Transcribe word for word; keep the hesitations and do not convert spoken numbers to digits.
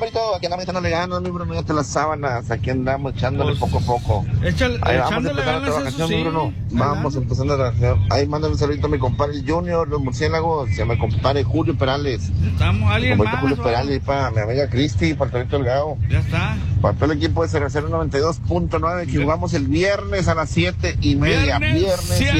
compadrito, aquí andamos echándole ganas, mi Bruno, ya te las sábanas, aquí andamos echándole Pues, poco a poco. Échale, Ahí vamos echándole empezando ganas, la eso vacación, sí. mi Bruno. Ahí Vamos va. empezando la vacación. Ahí mándame un saludito a mi compadre Junior, los murciélagos, se llama compadre Julio Perales. Estamos Mi alguien compadre más. Julio ¿va? Perales, para mi amiga Cristi, para Torito Delgado. Ya está. Para todo el equipo de cero cero noventa y dos punto nueve, que jugamos el viernes a las siete y media. Viernes, Viernes siete